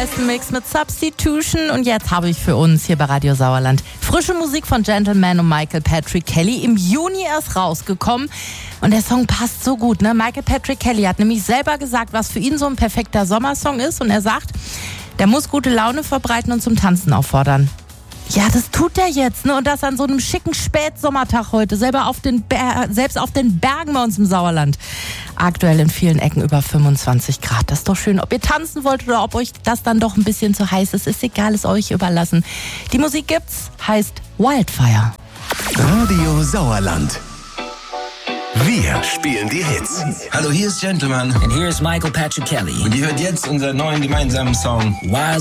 besten Mix mit Substitution. Und jetzt habe ich für uns hier bei Radio Sauerland frische Musik von Gentleman und Michael Patrick Kelly. Im Juni erst rausgekommen. Und der Song passt so gut, ne? Michael Patrick Kelly hat nämlich selber gesagt, was für ihn so ein perfekter Sommersong ist. Und er sagt, der muss gute Laune verbreiten und zum Tanzen auffordern. Ja, das tut er jetzt, ne? Und das an so einem schicken Spätsommertag heute, selbst auf den Bergen bei uns im Sauerland. Aktuell in vielen Ecken über 25 Grad. Das ist doch schön. Ob ihr tanzen wollt oder ob euch das dann doch ein bisschen zu heiß ist egal, ist euch überlassen. Die Musik gibt's, heißt Wildfire. Radio Sauerland. Wir spielen die Hits. Hallo, hier ist Gentleman. And here is Michael Patrick Kelly. Und ihr hört jetzt unseren neuen gemeinsamen Song. Why